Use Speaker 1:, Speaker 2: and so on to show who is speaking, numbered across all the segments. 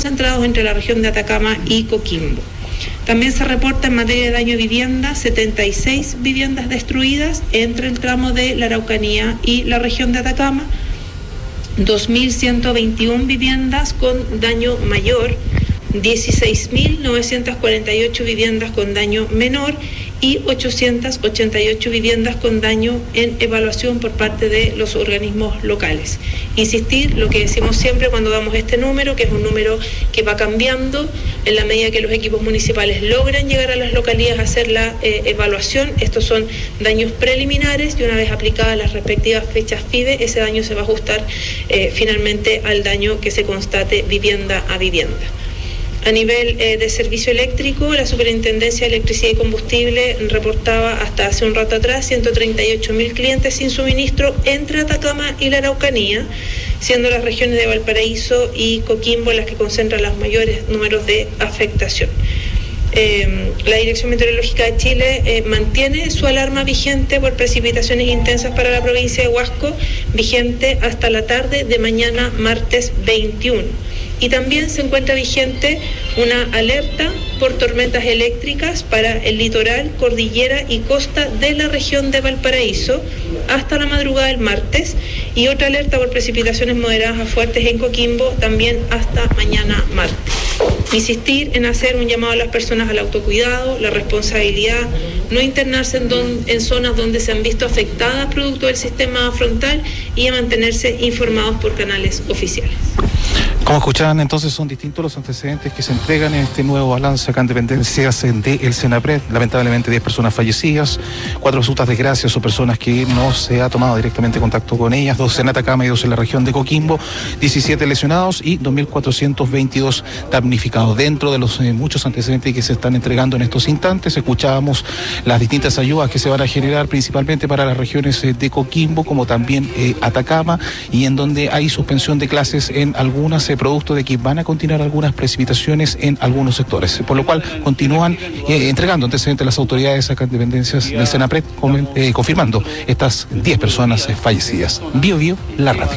Speaker 1: concentrados entre la región de Atacama y Coquimbo. También se reporta en materia de daño a vivienda 76 viviendas destruidas entre el tramo de la Araucanía y la región de Atacama, 2.121 viviendas con daño mayor, 16.948 viviendas con daño menor y 888 viviendas con daño en evaluación por parte de los organismos locales. Insistir, lo que decimos siempre cuando damos este número, que es un número que va cambiando en la medida que los equipos municipales logran llegar a las localidades a hacer la evaluación. Estos son daños preliminares y una vez aplicadas las respectivas fechas FIDE, ese daño se va a ajustar finalmente al daño que se constate vivienda a vivienda. A nivel de servicio eléctrico, la Superintendencia de Electricidad y Combustible reportaba hasta hace un rato atrás 138.000 clientes sin suministro entre Atacama y la Araucanía, siendo las regiones de Valparaíso y Coquimbo las que concentran los mayores números de afectación. La Dirección Meteorológica de Chile mantiene su alarma vigente por precipitaciones intensas para la provincia de Huasco, vigente hasta la tarde de mañana martes 21. Y también se encuentra vigente una alerta por tormentas eléctricas para el litoral, cordillera y costa de la región de Valparaíso hasta la madrugada del martes, y otra alerta por precipitaciones moderadas a fuertes en Coquimbo también hasta mañana martes. Insistir en hacer un llamado a las personas al autocuidado, la responsabilidad, no internarse en zonas donde se han visto afectadas producto del sistema frontal y a mantenerse informados por canales oficiales.
Speaker 2: Como escuchaban, entonces son distintos los antecedentes que se entregan en este nuevo balance acá en dependencias del Senapred. Lamentablemente 10 personas fallecidas, 4 resultas desgracias o personas que no se ha tomado directamente contacto con ellas, 12 en Atacama y 2 en la región de Coquimbo, 17 lesionados y 2.422 damnificados. Dentro de los muchos antecedentes que se están entregando en estos instantes, escuchábamos las distintas ayudas que se van a generar principalmente para las regiones de Coquimbo como también Atacama, y en donde hay suspensión de clases en algunas producto de que van a continuar algunas precipitaciones en algunos sectores, por lo cual continúan entregando antecedentes las autoridades acá en dependencias del Senapred, confirmando estas 10 personas fallecidas. Bio Bio, la radio.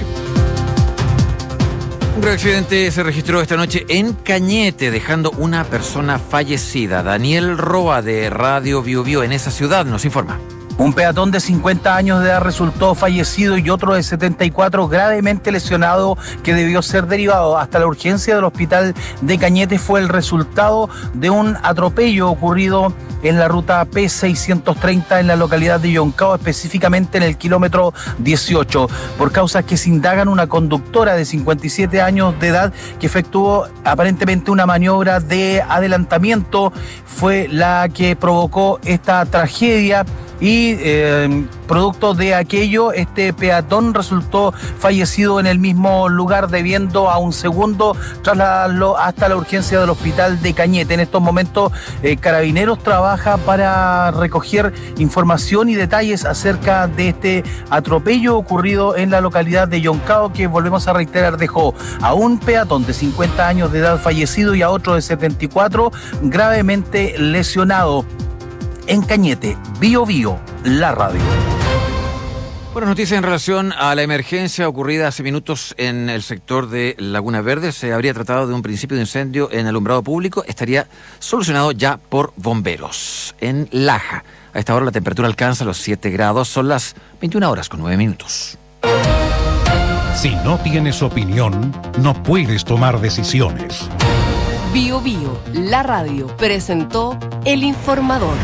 Speaker 3: Un grave accidente se registró esta noche en Cañete, dejando una persona fallecida. Daniel Roa de Radio Bio Bio en esa ciudad nos informa.
Speaker 4: Un peatón de 50 años de edad resultó fallecido y otro de 74 gravemente lesionado que debió ser derivado hasta la urgencia del hospital de Cañete. Fue el resultado de un atropello ocurrido en la ruta P630 en la localidad de Yoncao, específicamente en el kilómetro 18. Por causas que se indagan, una conductora de 57 años de edad que efectuó aparentemente una maniobra de adelantamiento fue la que provocó esta tragedia. Y producto de aquello, este peatón resultó fallecido en el mismo lugar, debiendo a un segundo trasladarlo hasta la urgencia del hospital de Cañete. En estos momentos, Carabineros trabaja para recoger información y detalles acerca de este atropello ocurrido en la localidad de Yoncao, que volvemos a reiterar dejó a un peatón de 50 años de edad fallecido y a otro de 74 gravemente lesionado. En Cañete, Bio Bio, la radio.
Speaker 3: Buenas noticias en relación a la emergencia ocurrida hace minutos en el sector de Laguna Verde. Se habría tratado de un principio de incendio en alumbrado público. Estaría solucionado ya por bomberos. En Laja, a esta hora la temperatura alcanza los 7 grados. Son las 21:09.
Speaker 5: Si no tienes opinión, no puedes tomar decisiones.
Speaker 6: Bio Bio, la radio, presentó El Informador.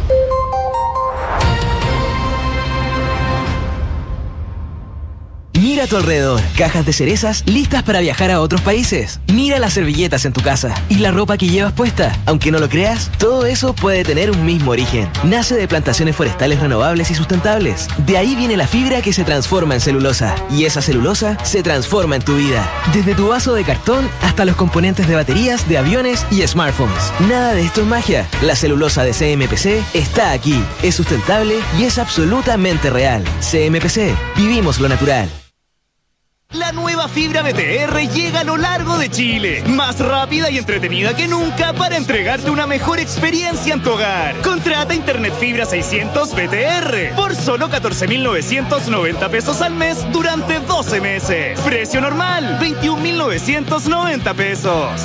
Speaker 7: Mira a tu alrededor, cajas de cerezas listas para viajar a otros países. Mira las servilletas en tu casa y la ropa que llevas puesta. Aunque no lo creas, todo eso puede tener un mismo origen. Nace de plantaciones forestales renovables y sustentables. De ahí viene la fibra que se transforma en celulosa. Y esa celulosa se transforma en tu vida. Desde tu vaso de cartón hasta los componentes de baterías, de aviones y smartphones. Nada de esto es magia. La celulosa de CMPC está aquí. Es sustentable y es absolutamente real. CMPC, vivimos lo natural.
Speaker 8: La nueva fibra BTR llega a lo largo de Chile, más rápida y entretenida que nunca para entregarte una mejor experiencia en tu hogar. Contrata Internet Fibra 600 BTR por solo 14.990 pesos al mes durante 12 meses. Precio normal, 21.990 pesos.